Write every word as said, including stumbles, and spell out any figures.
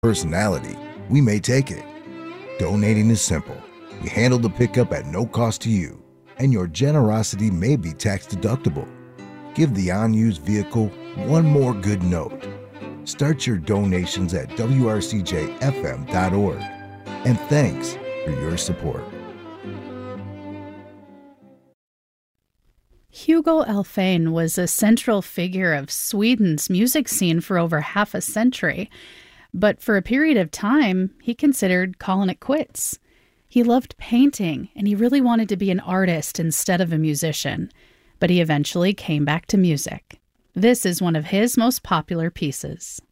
personality, we may take it. Donating is simple. We handle the pickup at no cost to you, and your generosity may be tax deductible. Give the unused vehicle one more good note. Start your donations at W R C J F M dot org. And thanks for your support. Hugo Alfvén was a central figure of Sweden's music scene for over half a century, but for a period of time, he considered calling it quits. He loved painting, and he really wanted to be an artist instead of a musician, but he eventually came back to music. This is one of his most popular pieces.